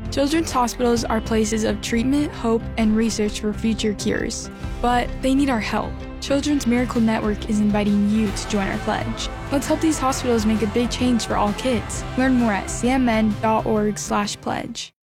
Children's hospitals are places of treatment, hope, and research for future cures. But they need our help. Children's Miracle Network is inviting you to join our pledge. Let's help these hospitals make a big change for all kids. Learn more at cmn.org/pledge.